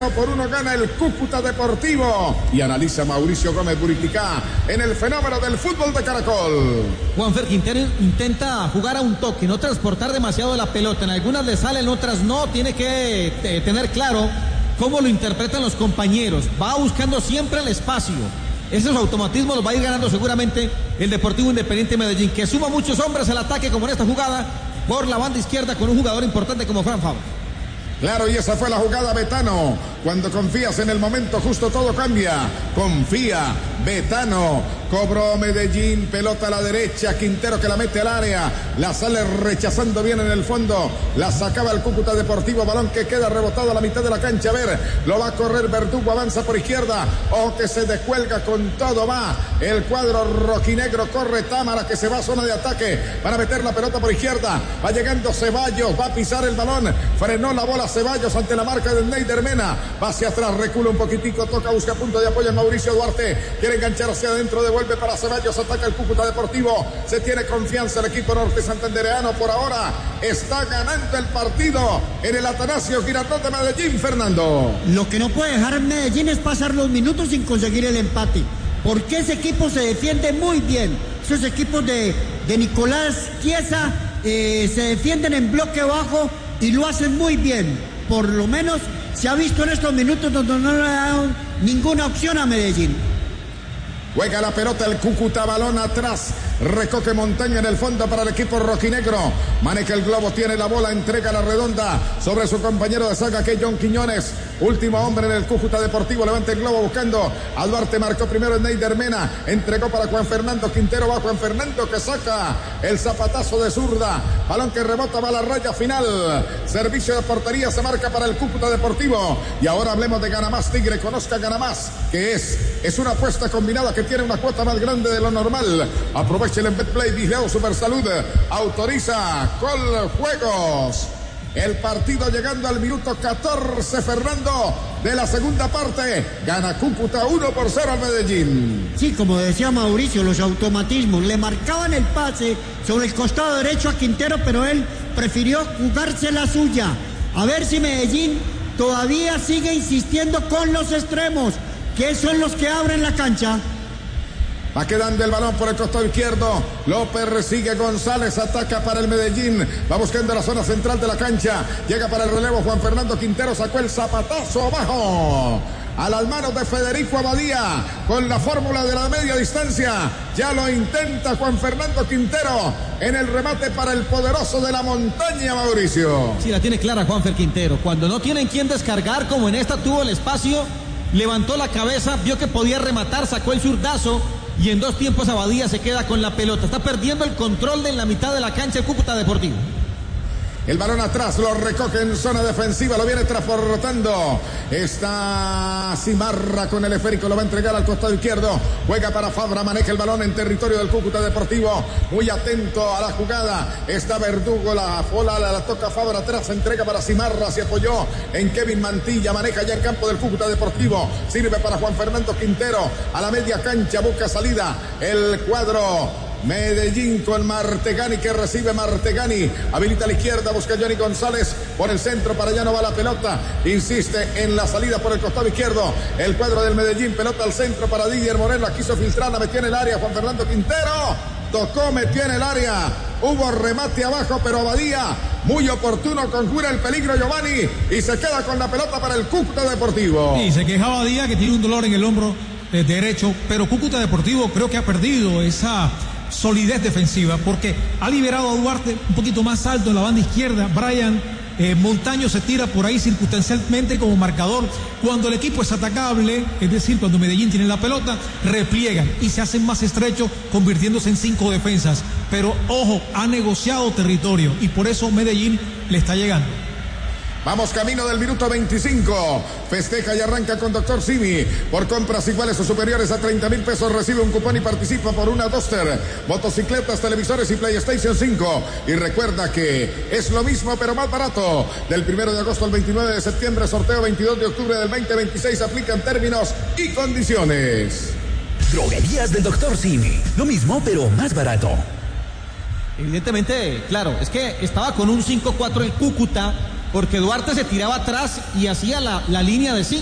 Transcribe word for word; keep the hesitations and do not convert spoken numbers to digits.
Por uno gana el Cúcuta Deportivo. Y analiza Mauricio Gómez Buriticá en el fenómeno del fútbol de Caracol. Juanfer Quintero intenta jugar a un toque, no transportar demasiado la pelota. En algunas le sale, en otras no. Tiene que eh, tener claro cómo lo interpretan los compañeros. Va buscando siempre el espacio. Esos automatismos los va a ir ganando seguramente el Deportivo Independiente Medellín, que suma muchos hombres al ataque como en esta jugada por la banda izquierda con un jugador importante como Fran Fabra. Claro, y esa fue la jugada, Betano. Cuando confías en el momento justo, todo cambia. Confía, Betano. Cobró Medellín, pelota a la derecha, Quintero que la mete al área, la sale rechazando bien en el fondo, la sacaba el Cúcuta Deportivo, balón que queda rebotado a la mitad de la cancha. A ver, lo va a correr Verdugo, avanza por izquierda, ojo que se descuelga con todo, va el cuadro rojinegro, corre Támara que se va a zona de ataque para meter la pelota por izquierda, va llegando Ceballos, va a pisar el balón, frenó la bola Ceballos ante la marca de Neider Mena, va hacia atrás, recula un poquitico, toca, busca punto de apoyo en Mauricio Duarte, quiere enganchar hacia adentro, devuelve para Ceballos, ataca el Cúcuta Deportivo, se tiene confianza el equipo norte santandereano, por ahora está ganando el partido en el Atanasio Girardot de Medellín, Fernando. Lo que no puede dejar Medellín es pasar los minutos sin conseguir el empate, porque ese equipo se defiende muy bien, esos equipos de, de Nicolás Chiesa eh, se defienden en bloque bajo y lo hacen muy bien, por lo menos se ha visto en estos minutos donde no le ha dado ninguna opción a Medellín. Juega la pelota el Cúcuta, balón atrás, recoge Montaña en el fondo para el equipo rojinegro, maneja el globo, tiene la bola, entrega la redonda sobre su compañero de saga que es John Quiñones, último hombre en el Cúcuta Deportivo, levanta el globo buscando a Duarte, marcó primero en Neider Mena, entregó para Juan Fernando Quintero, va Juan Fernando que saca el zapatazo de zurda, balón que rebota, va a la raya final, servicio de portería se marca para el Cúcuta Deportivo. Y ahora hablemos de Ganamás Tigre, conozca Ganamás, que es, es una apuesta combinada que tiene una cuota más grande de lo normal. Aprovechen en BetPlay, Vigilado Supersalud, autoriza Coljuegos. El partido llegando al minuto catorce, Fernando, de la segunda parte. Gana Cúcuta uno por cero al Medellín. Sí, como decía Mauricio, los automatismos. Le marcaban el pase sobre el costado derecho a Quintero, pero él prefirió jugarse la suya. A ver si Medellín todavía sigue insistiendo con los extremos, que son los que abren la cancha. Va quedando el balón por el costado izquierdo. López resigue, González ataca para el Medellín. Va buscando la zona central de la cancha. Llega para el relevo Juan Fernando Quintero. Sacó el zapatazo abajo a las manos de Federico Abadía con la fórmula de la media distancia. Ya lo intenta Juan Fernando Quintero en el remate para el poderoso de la montaña, Mauricio. Sí, la tiene clara Juanfer Quintero. Cuando no tienen quien descargar, como en esta tuvo el espacio, levantó la cabeza, vio que podía rematar, sacó el zurdazo. Y en dos tiempos Abadía se queda con la pelota. Está perdiendo el control de en la mitad de la cancha el Cúcuta Deportivo. El balón atrás, lo recoge en zona defensiva, lo viene transportando. Está Cimarra con el esférico, lo va a entregar al costado izquierdo. Juega para Fabra, maneja el balón en territorio del Cúcuta Deportivo. Muy atento a la jugada. Está Verdugo, la bola la, la toca Fabra atrás, entrega para Cimarra, se apoyó en Kevin Mantilla, maneja ya el campo del Cúcuta Deportivo. Sirve para Juan Fernando Quintero, a la media cancha, busca salida. El cuadro Medellín con Martegani que recibe Martegani, habilita a la izquierda, busca Johnny González por el centro, para allá no va la pelota, insiste en la salida por el costado izquierdo, el cuadro del Medellín, pelota al centro para Didier Moreno, la quiso filtrar, la metió en el área Juan Fernando Quintero, tocó, metió en el área, hubo remate abajo, pero Abadía muy oportuno, conjura el peligro Giovanni y se queda con la pelota para el Cúcuta Deportivo. Y se quejaba Abadía que tiene un dolor en el hombro eh, derecho, pero Cúcuta Deportivo creo que ha perdido esa solidez defensiva porque ha liberado a Duarte un poquito más alto en la banda izquierda. Brian eh, Montaño se tira por ahí circunstancialmente como marcador. Cuando el equipo es atacable, es decir, cuando Medellín tiene la pelota, repliegan y se hacen más estrechos, convirtiéndose en cinco defensas. Pero ojo, ha negociado territorio y por eso Medellín le está llegando. Vamos camino del minuto veinticinco. Festeja y arranca con Doctor Simi. Por compras iguales o superiores a treinta mil pesos recibe un cupón y participa por una Duster, motocicletas, televisores y PlayStation cinco. Y recuerda que es lo mismo pero más barato. Del primero de agosto al veintinueve de septiembre, sorteo veintidós de octubre del veinte veintiséis. Aplican términos y condiciones. Droguerías del Doctor Simi. Lo mismo pero más barato. Evidentemente, claro, es que estaba con un cinco cuatro el Cúcuta. porque Duarte se tiraba atrás y hacía la, la línea de cinco.